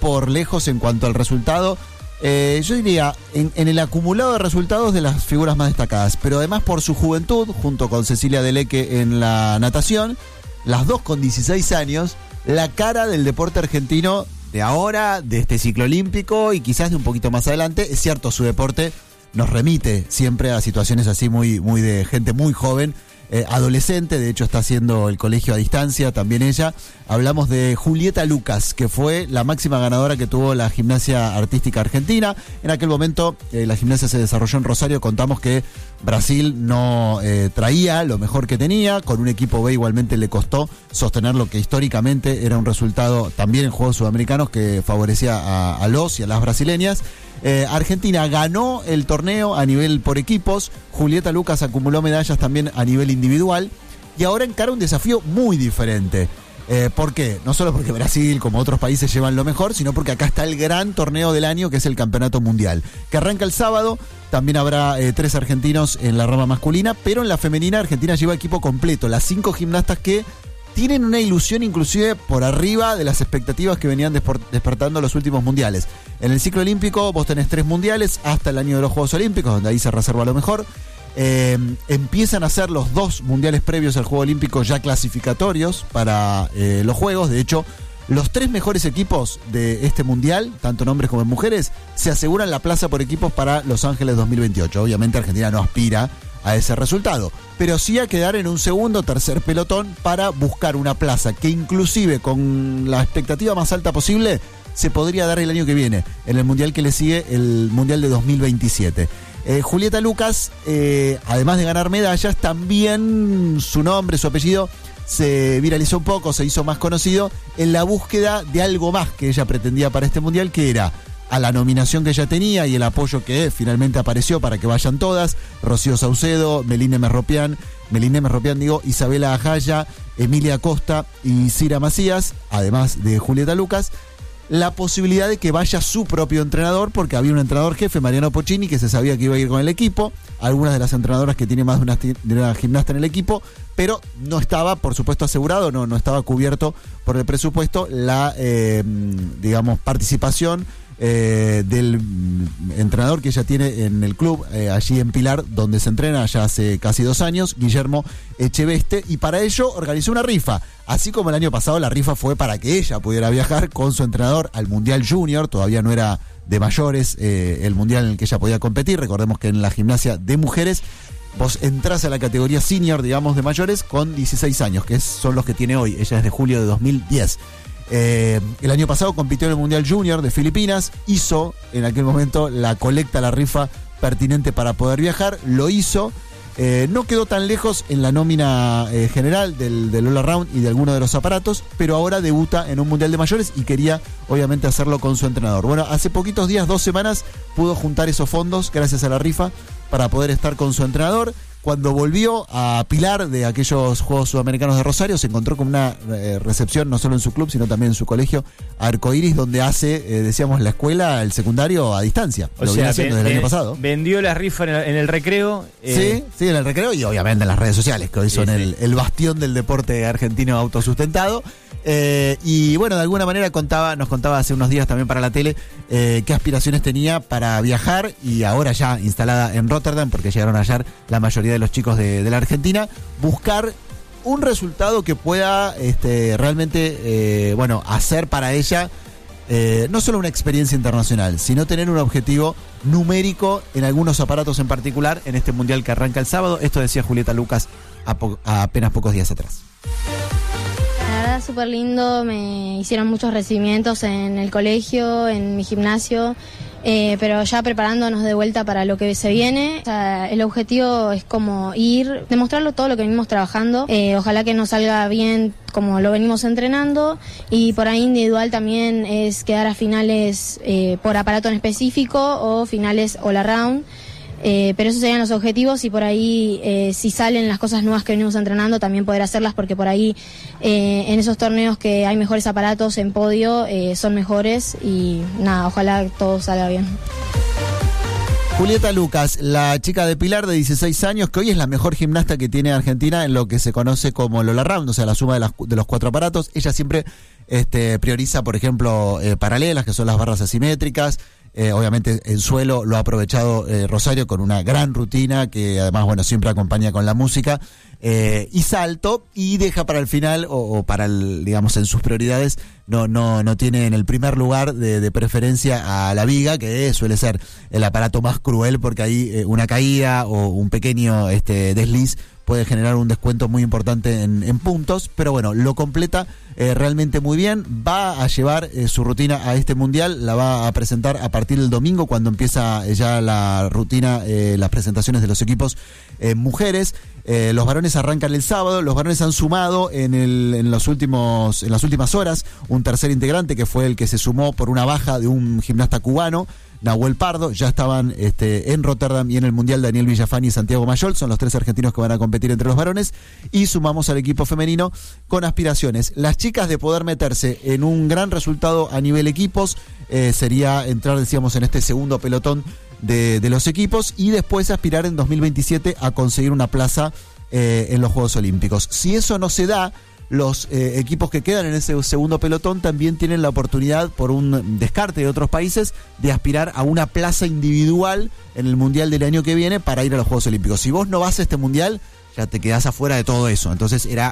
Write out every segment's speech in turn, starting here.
por lejos en cuanto al resultado. Yo diría, en el acumulado de resultados de las figuras más destacadas, pero además por su juventud, junto con Cecilia Deleque en la natación, las dos con 16 años, la cara del deporte argentino de ahora, de este ciclo olímpico y quizás de un poquito más adelante. Es cierto, su deporte nos remite siempre a situaciones así muy de gente muy joven, adolescente, de hecho está haciendo el colegio a distancia, también ella. Hablamos de Julieta Lucas, que fue la máxima ganadora que tuvo la gimnasia artística argentina. En aquel momento la gimnasia se desarrolló en Rosario, contamos que Brasil no traía lo mejor que tenía, con un equipo B igualmente le costó sostener lo que históricamente era un resultado también en Juegos Sudamericanos que favorecía a los y a las brasileñas. Argentina ganó el torneo a nivel por equipos, Julieta Lucas acumuló medallas también a nivel individual y ahora encara un desafío muy diferente. ¿Por qué? No solo porque Brasil, como otros países, llevan lo mejor, sino porque acá está el gran torneo del año, que es el Campeonato Mundial, que arranca el sábado. También habrá 3 argentinos en la rama masculina, pero en la femenina Argentina lleva equipo completo, las 5 gimnastas que tienen una ilusión inclusive por arriba de las expectativas que venían despertando los últimos mundiales. En el ciclo olímpico vos tenés 3 mundiales hasta el año de los Juegos Olímpicos, donde ahí se reserva lo mejor. Empiezan a ser los 2 mundiales previos al Juego Olímpico ya clasificatorios para los Juegos. De hecho, los 3 mejores equipos de este mundial, tanto en hombres como en mujeres, se aseguran la plaza por equipos para Los Ángeles 2028. Obviamente Argentina no aspira a ese resultado, pero sí a quedar en un segundo o tercer pelotón para buscar una plaza que inclusive con la expectativa más alta posible se podría dar el año que viene, en el mundial que le sigue, el mundial de 2027. Julieta Lucas, además de ganar medallas, también su nombre, su apellido se viralizó un poco, se hizo más conocido en la búsqueda de algo más que ella pretendía para este mundial, que era a la nominación que ella tenía y el apoyo que finalmente apareció para que vayan todas: Rocío Saucedo, Meline Merropián, Isabela Ajaya, Emilia Costa y Cira Macías, además de Julieta Lucas. La posibilidad de que vaya su propio entrenador, porque había un entrenador jefe, Mariano Pochini, que se sabía que iba a ir con el equipo, algunas de las entrenadoras que tiene más de una gimnasta en el equipo, pero no estaba, por supuesto, asegurado, no estaba cubierto por el presupuesto la, participación del entrenador que ella tiene en el club, allí en Pilar, donde se entrena ya hace casi 2 años, Guillermo Echeveste, y para ello organizó una rifa. Así como el año pasado la rifa fue para que ella pudiera viajar con su entrenador al Mundial Junior, todavía no era de mayores el Mundial en el que ella podía competir. Recordemos que en la gimnasia de mujeres vos entrás a la categoría senior, digamos, de mayores con 16 años, que son los que tiene hoy. Ella es de julio de 2010. El año pasado compitió en el Mundial Junior de Filipinas, hizo en aquel momento la colecta, la rifa pertinente para poder viajar, lo hizo. No quedó tan lejos en la nómina general del All Around y de alguno de los aparatos, pero ahora debuta en un Mundial de Mayores y quería obviamente hacerlo con su entrenador. Bueno, hace poquitos días, 2 semanas, pudo juntar esos fondos gracias a la rifa para poder estar con su entrenador. Cuando volvió a Pilar de aquellos Juegos Sudamericanos de Rosario, se encontró con una recepción no solo en su club, sino también en su colegio Arcoiris, donde hace, decíamos, la escuela, el secundario a distancia. Lo viene haciendo desde el año pasado. Vendió la rifa en el recreo. Sí, en el recreo y obviamente en las redes sociales, que hoy son el bastión del deporte argentino autosustentado. Y bueno, de alguna manera nos contaba hace unos días también para la tele qué aspiraciones tenía para viajar, y ahora ya instalada en Rotterdam, porque llegaron ayer la mayoría de los chicos de la Argentina, buscar un resultado que pueda realmente hacer para ella no solo una experiencia internacional, sino tener un objetivo numérico en algunos aparatos en particular en este mundial que arranca el sábado. Esto decía Julieta Lucas a apenas pocos días atrás. La verdad, súper lindo, me hicieron muchos recibimientos en el colegio, en mi gimnasio, pero ya preparándonos de vuelta para lo que se viene. O sea, el objetivo es como demostrarlo todo lo que venimos trabajando, ojalá que nos salga bien como lo venimos entrenando, y por ahí individual también es quedar a finales por aparato en específico o finales all around. Pero esos serían los objetivos, y por ahí si salen las cosas nuevas que venimos entrenando también poder hacerlas, porque por ahí en esos torneos que hay mejores aparatos en podio son mejores, y nada, ojalá todo salga bien. Julieta Lucas, la chica de Pilar de 16 años, que hoy es la mejor gimnasta que tiene Argentina en lo que se conoce como el all-around, o sea, la suma de los 4 aparatos. Ella siempre prioriza, por ejemplo, paralelas, que son las barras asimétricas. Obviamente en suelo lo ha aprovechado Rosario con una gran rutina que además, bueno, siempre acompaña con la música. Y salto, y deja para el final o para el, digamos, en sus prioridades no tiene en el primer lugar de preferencia a la viga, que suele ser el aparato más cruel, porque ahí una caída o un pequeño desliz puede generar un descuento muy importante en puntos, pero bueno, lo completa realmente muy bien. Va a llevar su rutina a este mundial, la va a presentar a partir del domingo, cuando empieza ya la rutina, las presentaciones de los equipos mujeres. Los varones arrancan el sábado. Los varones han sumado en las últimas horas un tercer integrante, que fue el que se sumó por una baja de un gimnasta cubano, Nahuel Pardo. Ya estaban en Rotterdam y en el Mundial Daniel Villafani y Santiago Mayol. Son los 3 argentinos que van a competir entre los varones. Y sumamos al equipo femenino con aspiraciones. Las chicas, de poder meterse en un gran resultado a nivel equipos, sería entrar, decíamos, en este segundo pelotón de los equipos, y después aspirar en 2027 a conseguir una plaza en los Juegos Olímpicos. Si eso no se da, los equipos que quedan en ese segundo pelotón también tienen la oportunidad, por un descarte de otros países, de aspirar a una plaza individual en el Mundial del año que viene para ir a los Juegos Olímpicos. Si vos no vas a este Mundial, ya te quedás afuera de todo eso. Entonces era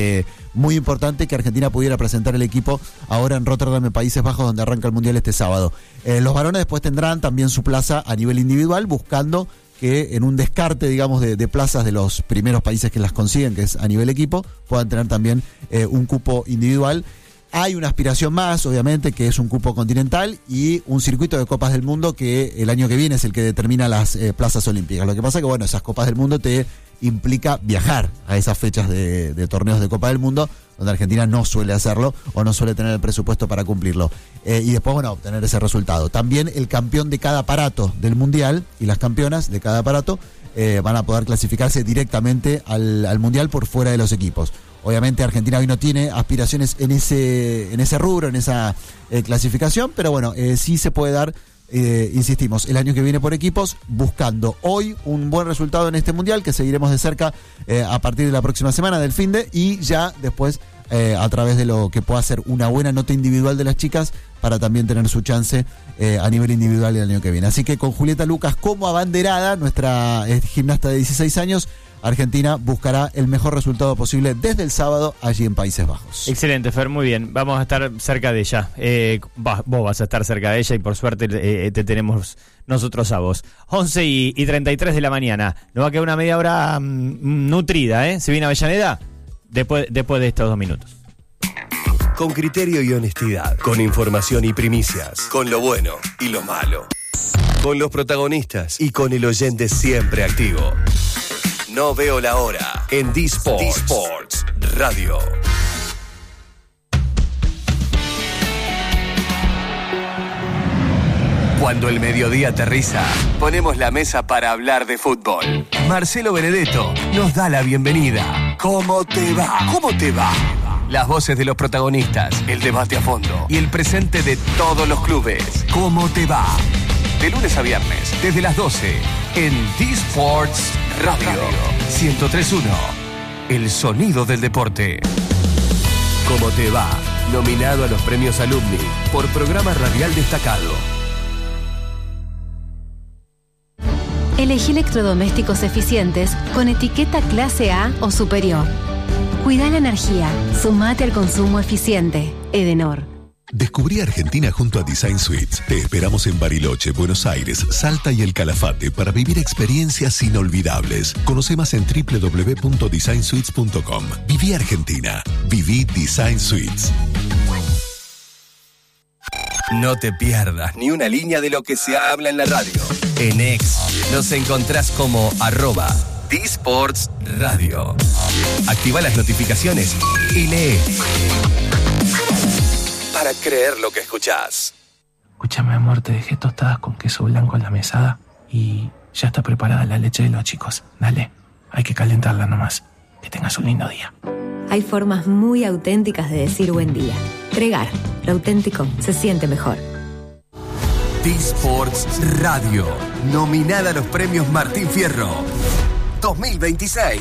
muy importante que Argentina pudiera presentar el equipo ahora en Rotterdam, en Países Bajos, donde arranca el Mundial este sábado. Los varones después tendrán también su plaza a nivel individual, buscando que en un descarte, digamos, de plazas de los primeros países que las consiguen, que es a nivel equipo, puedan tener también un cupo individual. Hay una aspiración más, obviamente, que es un cupo continental y un circuito de Copas del Mundo, que el año que viene es el que determina las plazas olímpicas. Lo que pasa que, bueno, esas Copas del Mundo te implica viajar a esas fechas de torneos de Copa del Mundo, donde Argentina no suele hacerlo o no suele tener el presupuesto para cumplirlo. Y después, bueno, obtener ese resultado. También el campeón de cada aparato del Mundial y las campeonas de cada aparato van a poder clasificarse directamente al Mundial por fuera de los equipos. Obviamente Argentina hoy no tiene aspiraciones en ese rubro, en esa clasificación, pero bueno, sí se puede dar, insistimos, el año que viene por equipos, buscando hoy un buen resultado en este Mundial, que seguiremos de cerca a partir de la próxima semana, del finde, y ya después a través de lo que pueda ser una buena nota individual de las chicas, para también tener su chance a nivel individual el año que viene. Así que con Julieta Lucas como abanderada, nuestra gimnasta de 16 años, Argentina buscará el mejor resultado posible desde el sábado allí en Países Bajos. Excelente, Fer, muy bien. Vamos a estar cerca de ella. Vos vas a estar cerca de ella y por suerte te tenemos nosotros a vos. 11:33 de la mañana. Nos va a quedar una media hora nutrida, ¿Se viene Avellaneda? Después de estos 2 minutos. Con criterio y honestidad, con información y primicias, con lo bueno y lo malo, con los protagonistas y con el oyente siempre activo. No veo la hora en D-Sports Radio. Cuando el mediodía aterriza, ponemos la mesa para hablar de fútbol. Marcelo Benedetto nos da la bienvenida. ¿Cómo te va? ¿Cómo te va? Las voces de los protagonistas, el debate a fondo y el presente de todos los clubes. ¿Cómo te va? De lunes a viernes, desde las 12, en D-Sports Radio 103.1. El sonido del deporte. ¿Cómo te va? Nominado a los premios Alumni por programa radial destacado. Elegí electrodomésticos eficientes con etiqueta clase A o superior. Cuida la energía. Sumate al consumo eficiente. Edenor. Descubrí Argentina junto a Design Suites. Te esperamos en Bariloche, Buenos Aires, Salta y El Calafate para vivir experiencias inolvidables. Conoce más en www.designsuites.com. Viví Argentina. Viví Design Suites. No te pierdas ni una línea de lo que se habla en la radio. En X nos encontrás como @D-Sports Radio. Activa las notificaciones y lee para creer lo que escuchás. Escúchame, amor, te dejé tostadas con queso blanco en la mesada y ya está preparada la leche de los chicos. Dale, hay que calentarla nomás. Que tengas un lindo día. Hay formas muy auténticas de decir buen día. Pregar, lo auténtico se siente mejor. D-Sports Radio, nominada a los premios Martín Fierro 2026.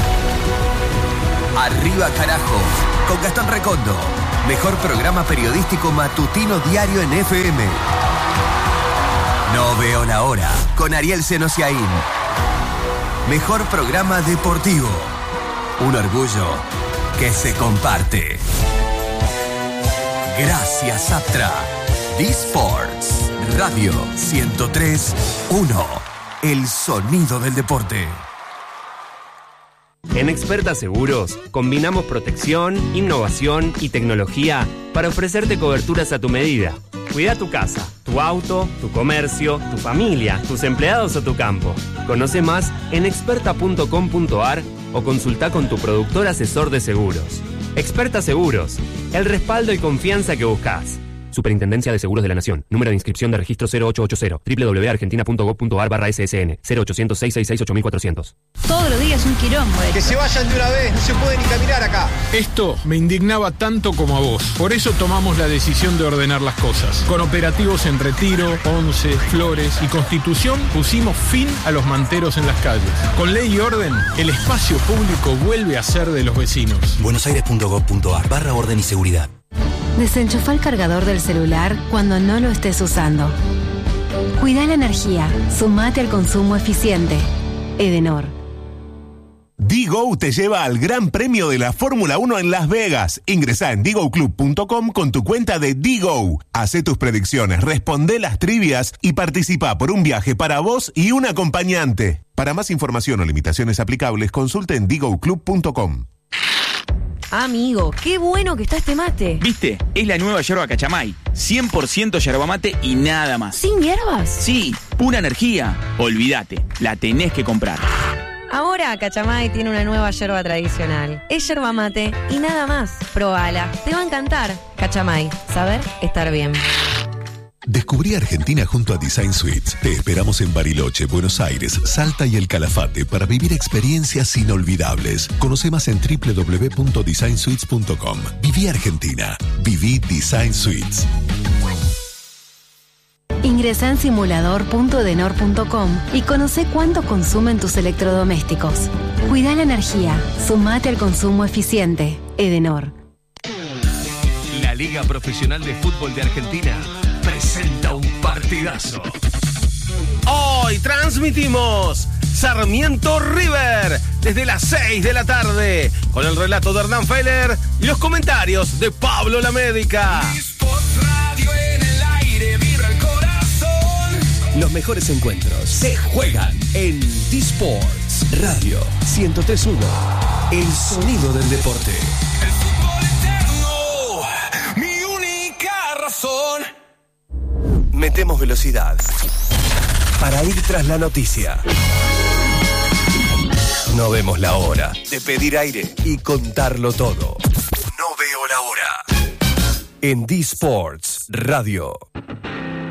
Arriba carajo, con Gastón Recondo. Mejor programa periodístico matutino diario en FM. No veo la hora, con Ariel Senosiaín. Mejor programa deportivo. Un orgullo que se comparte. Gracias, Aptra. D-Sports Radio 103.1. El sonido del deporte. En Experta Seguros, combinamos protección, innovación y tecnología para ofrecerte coberturas a tu medida. Cuida tu casa, tu auto, tu comercio, tu familia, tus empleados o tu campo. Conoce más en experta.com.ar o consulta con tu productor asesor de seguros. Experta Seguros, el respaldo y confianza que buscas. Superintendencia de Seguros de la Nación. Número de inscripción de registro 0880. www.argentina.gov.ar/SSN. 0800-666-8400. Todos los días un quilombo. Que se vayan de una vez, no se puede ni caminar acá. Esto me indignaba tanto como a vos. Por eso tomamos la decisión de ordenar las cosas. Con operativos en Retiro, Once, Flores y Constitución pusimos fin a los manteros en las calles. Con ley y orden, el espacio público vuelve a ser de los vecinos. buenosaires.gov.ar/orden y seguridad. Desenchufa el cargador del celular cuando no lo estés usando. Cuida la energía. Sumate al consumo eficiente. Edenor. Digo te lleva al Gran Premio de la Fórmula 1 en Las Vegas. Ingresá en digoclub.com con tu cuenta de Digo. Hacé tus predicciones, responde las trivias y participa por un viaje para vos y un acompañante. Para más información o limitaciones aplicables, consulte en digoclub.com. Amigo, qué bueno que está este mate. ¿Viste? Es la nueva yerba Cachamay. 100% yerba mate y nada más. ¿Sin hierbas? Sí, pura energía. Olvídate, la tenés que comprar. Ahora Cachamay tiene una nueva yerba tradicional. Es yerba mate y nada más. Probala, te va a encantar. Cachamay, saber estar bien. Descubrí Argentina junto a Design Suites. Te esperamos en Bariloche, Buenos Aires, Salta y El Calafate para vivir experiencias inolvidables. Conoce más en www.designsuites.com. Viví Argentina. Viví Design Suites. Ingresa en simulador.edenor.com y conoce cuánto consumen tus electrodomésticos. Cuida la energía. Sumate al consumo eficiente. Edenor. La Liga Profesional de Fútbol de Argentina presenta un partidazo. Hoy transmitimos Sarmiento River desde las 6 de la tarde con el relato de Hernán Feller y los comentarios de Pablo La Médica. Radio en el aire, vibra el corazón. Los mejores encuentros se juegan en D-Sports Radio 103.1. El sonido del deporte. El fútbol eterno, mi única razón. Metemos velocidad para ir tras la noticia. No vemos la hora de pedir aire y contarlo todo. No veo la hora. En D-Sports Radio.